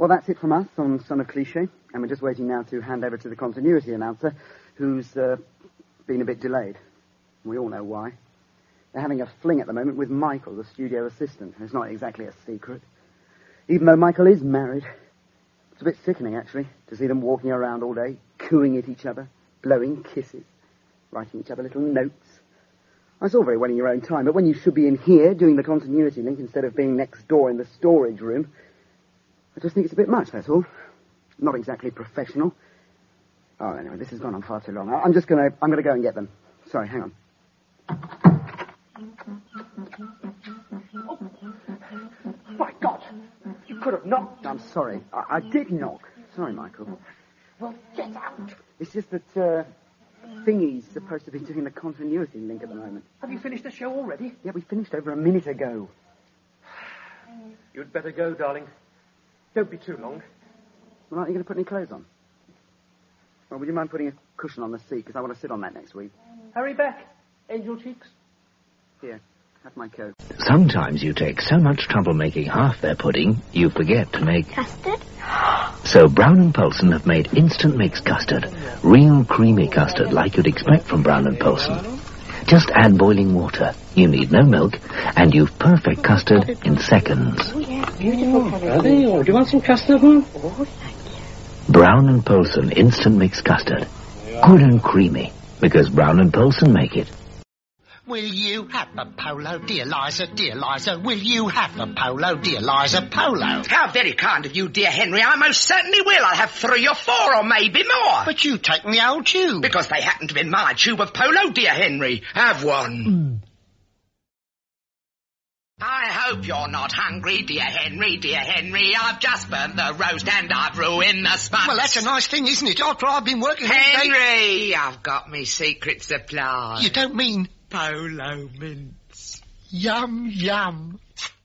Well, that's it from us on Son of Cliché, and we're just waiting now to hand over to the continuity announcer, who's been a bit delayed. We all know why. They're having a fling at the moment with Michael, the studio assistant. It's not exactly a secret. Even though Michael is married. It's a bit sickening, actually, to see them walking around all day, cooing at each other, blowing kisses, writing each other little notes. It's all very well in your own time, but when you should be in here doing the continuity link instead of being next door in the storage room, I just think it's a bit much, that's all. Not exactly professional. Oh, anyway, this has gone on far too long. I'm gonna go and get them. Sorry, hang on. Oh. My God! You could have knocked. I'm sorry. I did knock. Sorry, Michael. Well, get out. It's just that, Thingy's supposed to be doing the continuity link at the moment. Have you finished the show already? Yeah, we finished over a minute ago. You'd better go, darling. Don't be too long. Well, aren't you going to put any clothes on? Well, would you mind putting a cushion on the seat, because I want to sit on that next week. Hurry back, Angel Cheeks. Here, have my coat. Sometimes you take so much trouble making half their pudding, you forget to make... Custard? So Brown & Poulsen have made instant mix custard. Real creamy custard like you'd expect from Brown & Poulsen. Just add boiling water. You need no milk, and you've perfect custard in seconds. Oh, yeah, beautiful colour. Are they? Or do you want some custard, Mum? Oh, thank you. Brown & Poulsen instant mix custard. Good and creamy, because Brown & Poulsen make it. Will you have a polo, dear Liza, dear Liza? Will you have a polo, dear Liza, polo? How very kind of you, dear Henry. I most certainly will. I'll have 3 or 4 or maybe more. But you take the old tube. Because they happen to be my tube of polo, dear Henry. Have one. I hope you're not hungry, dear Henry, dear Henry. I've just burnt the roast and I've ruined the sponge. Well, that's a nice thing, isn't it? After I've been working... Henry, I've got me secret supply. You don't mean... Polo mints. Yum, yum.